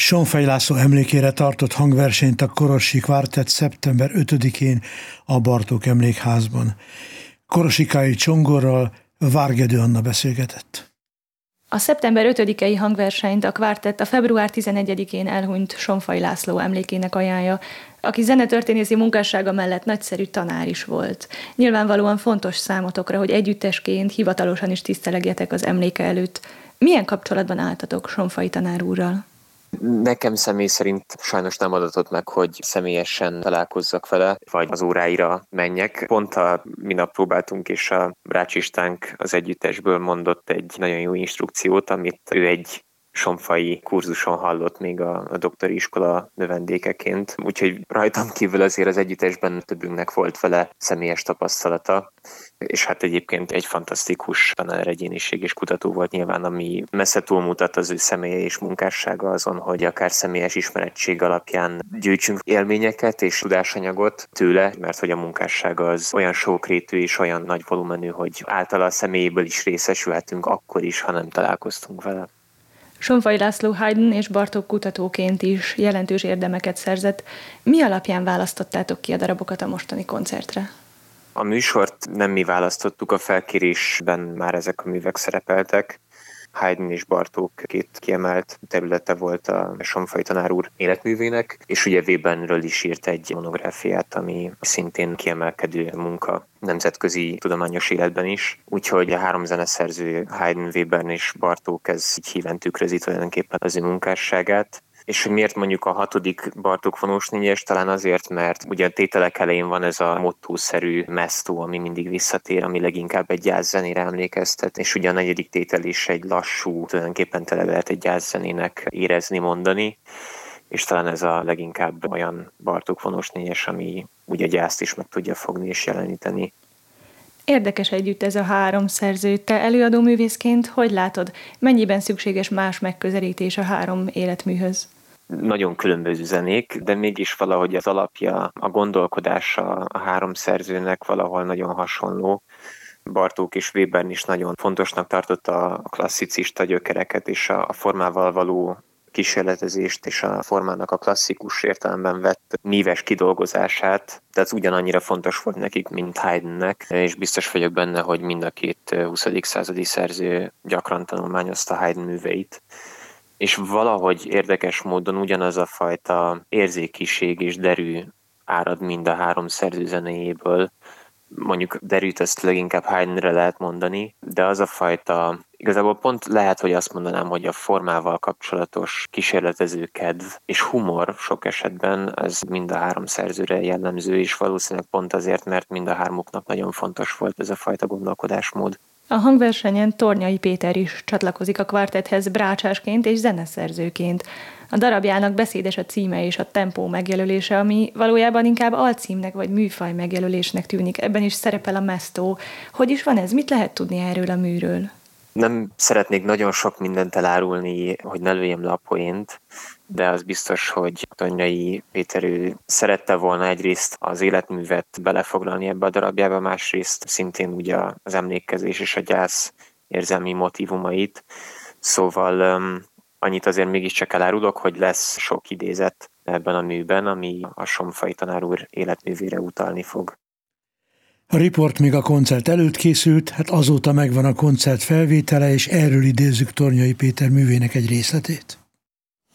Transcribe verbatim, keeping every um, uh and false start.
Sonfai László emlékére tartott hangversenyt a Korosi Kvartett szeptember ötödikén a Bartók Emlékházban. Korosikai Csongorral Várgedő Anna beszélgetett. A szeptember ötödikei hangversenyt a Kvartett a február tizenegyedikén elhunyt Sonfai László emlékének ajánlja, aki zenetörténészi munkássága mellett nagyszerű tanár is volt. Nyilvánvalóan fontos számotokra, hogy együttesként hivatalosan is tisztelegjetek az emléke előtt. Milyen kapcsolatban álltatok Sonfai tanár úrral? Nekem személy szerint sajnos nem adatott meg, hogy személyesen találkozzak vele, vagy az óráira menjek. Pont a minap próbáltunk, és a Brács Istvánk az együttesből mondott egy nagyon jó instrukciót, amit ő egy sonfai kurzuson hallott még a, a doktori iskola növendékeként. Úgyhogy rajtam kívül azért az együttesben többünknek volt vele személyes tapasztalata. És hát egyébként egy fantasztikus tanár egyéniség és kutató volt nyilván, ami messze túlmutat az ő személye és munkássága azon, hogy akár személyes ismerettség alapján gyűjtsünk élményeket és tudásanyagot tőle, mert hogy a munkássága az olyan sokrétű és olyan nagy volumenű, hogy általa a személyéből is részesülhetünk akkor is, ha nem találkoztunk vele. Sonfai László Haydn és Bartók kutatóként is jelentős érdemeket szerzett. Mi alapján választottátok ki a darabokat a mostani koncertre? A műsort nem mi választottuk, a felkérésben már ezek a művek szerepeltek. Haydn és Bartók két kiemelt területe volt a Sonfai tanár úr életművének, és ugye Webernről is írt egy monográfiát, ami szintén kiemelkedő munka nemzetközi tudományos életben is. Úgyhogy a három zeneszerző, Haydn, Webern és Bartók, ez így híven tükrözi tulajdonképpen az ő munkásságát. És hogy miért mondjuk a hatodik Bartók vonós négyes? Talán azért, mert ugye a tételek elején van ez a mottószerű mesto, ami mindig visszatér, ami leginkább egy jazzzenére emlékeztet, és ugye a negyedik tétel is egy lassú, tulajdonképpen tele lehet egy jazzzenének érezni, mondani, és talán ez a leginkább olyan Bartók vonós négyes, ami ugye a jazzt is meg tudja fogni és jeleníteni. Érdekes együtt ez a három szerző. Te előadó művészként hogy látod, mennyiben szükséges más megközelítés a három életműhöz? Nagyon különböző zenék, de mégis valahogy az alapja, a gondolkodása a három szerzőnek valahol nagyon hasonló. Bartók és Webern is nagyon fontosnak tartotta a klasszicista gyökereket és a formával való kísérletezést és a formának a klasszikus értelemben vett míves kidolgozását, tehát ugyanannyira fontos volt nekik, mint Haydnnek, és biztos vagyok benne, hogy mind a két huszadik századi szerző gyakran tanulmányozta Haydn műveit. És valahogy érdekes módon ugyanaz a fajta érzékiség és derű árad mind a három szerző zenéjéből. Mondjuk derűt ezt leginkább Haydnre lehet mondani, de az a fajta, igazából pont lehet, hogy azt mondanám, hogy a formával kapcsolatos kísérletező kedv és humor sok esetben ez mind a három szerzőre jellemző, és valószínűleg pont azért, mert mind a hármuknak nagyon fontos volt ez a fajta gondolkodásmód. A hangversenyen Tornyai Péter is csatlakozik a kvartetthez brácsásként és zeneszerzőként. A darabjának beszédes a címe és a tempó megjelölése, ami valójában inkább alcímnek vagy műfaj megjelölésnek tűnik. Ebben is szerepel a mesto. Hogy is van ez? Mit lehet tudni erről a műről? Nem szeretnék nagyon sok mindent elárulni, hogy ne lőjem le a poént, de az biztos, hogy Tornyai Péter ő szerette volna egyrészt az életművet belefoglalni ebbe a darabjába, másrészt szintén ugye az emlékezés és a gyász érzelmi motívumait. Szóval um, annyit azért mégiscsak elárulok, hogy lesz sok idézet ebben a műben, ami a Sonfai tanár úr életművére utalni fog. A riport még a koncert előtt készült, hát azóta megvan a koncert felvétele, és erről idézzük Tornyai Péter művének egy részletét.